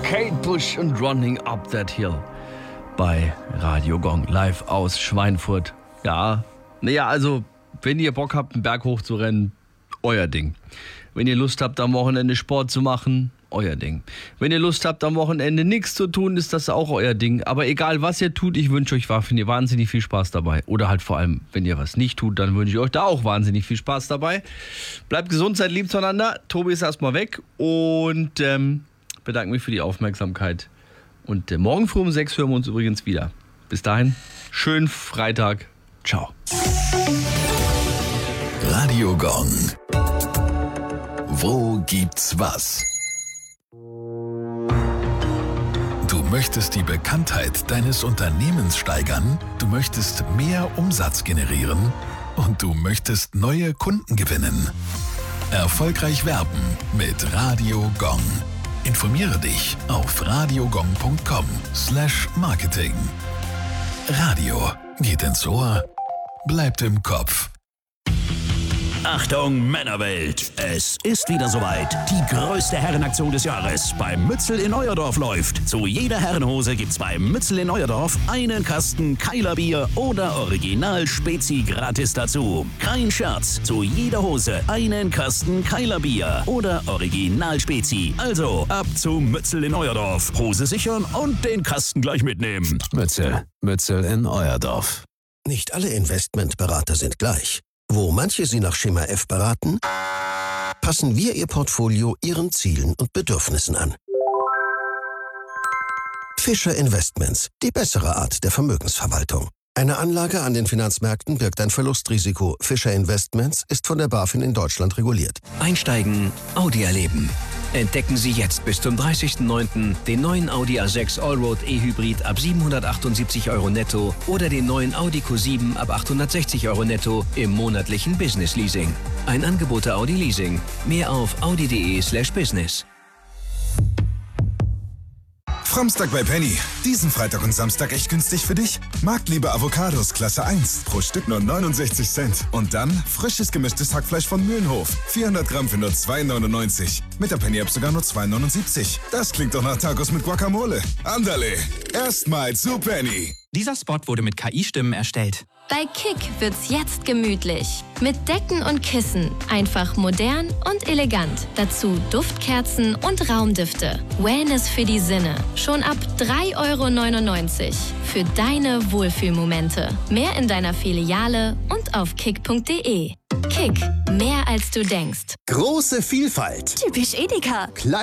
Kate Bush und Running Up That Hill bei Radio Gong, live aus Schweinfurt. Ja, also, wenn ihr Bock habt, einen Berg hoch zu rennen, euer Ding. Wenn ihr Lust habt, am Wochenende Sport zu machen, euer Ding. Wenn ihr Lust habt, am Wochenende nichts zu tun, ist das auch euer Ding. Aber egal, was ihr tut, ich wünsche euch wahnsinnig viel Spaß dabei. Oder halt vor allem, wenn ihr was nicht tut, dann wünsche ich euch da auch wahnsinnig viel Spaß dabei. Bleibt gesund, seid lieb zueinander. Tobi ist erstmal weg und bedanke mich für die Aufmerksamkeit. Und morgen früh um 6 hören wir uns übrigens wieder. Bis dahin, schönen Freitag. Ciao. Radio Gong. Wo gibt's was? Du möchtest die Bekanntheit deines Unternehmens steigern, du möchtest mehr Umsatz generieren und du möchtest neue Kunden gewinnen. Erfolgreich werben mit Radio Gong. Informiere dich auf radiogong.com/marketing. Radio geht ins Ohr, bleibt im Kopf. Achtung Männerwelt, es ist wieder soweit. Die größte Herrenaktion des Jahres beim Mützel in Euerdorf läuft. Zu jeder Herrenhose gibt's beim Mützel in Euerdorf einen Kasten Keiler Bier oder Original Spezi gratis dazu. Kein Scherz, zu jeder Hose einen Kasten Keiler Bier oder Original Spezi. Also ab zum Mützel in Euerdorf. Hose sichern und den Kasten gleich mitnehmen. Mützel in Euerdorf. Nicht alle Investmentberater sind gleich. Wo manche Sie nach Schema F beraten, passen wir Ihr Portfolio Ihren Zielen und Bedürfnissen an. Fischer Investments, die bessere Art der Vermögensverwaltung. Eine Anlage an den Finanzmärkten birgt ein Verlustrisiko. Fischer Investments ist von der BaFin in Deutschland reguliert. Einsteigen, Audi erleben. Entdecken Sie jetzt bis zum 30.09. den neuen Audi A6 Allroad E-Hybrid ab 778 € netto oder den neuen Audi Q7 ab 860 € netto im monatlichen Business Leasing. Ein Angebot der Audi Leasing. Mehr auf audi.de/business. Framstag bei Penny. Diesen Freitag und Samstag echt günstig für dich. Marktliebe Avocados Klasse 1. Pro Stück nur 69 Cent. Und dann frisches gemischtes Hackfleisch von Mühlenhof. 400 Gramm für nur 2,99. Mit der Penny-App sogar nur 2,79. Das klingt doch nach Tacos mit Guacamole. Andale. Erstmals zu Penny. Dieser Spot wurde mit KI-Stimmen erstellt. Bei Kick wird's jetzt gemütlich. Mit Decken und Kissen. Einfach modern und elegant. Dazu Duftkerzen und Raumdüfte. Wellness für die Sinne. Schon ab 3,99 € für deine Wohlfühlmomente. Mehr in deiner Filiale und auf kick.de. Kick, mehr als du denkst. Große Vielfalt. Typisch Edeka.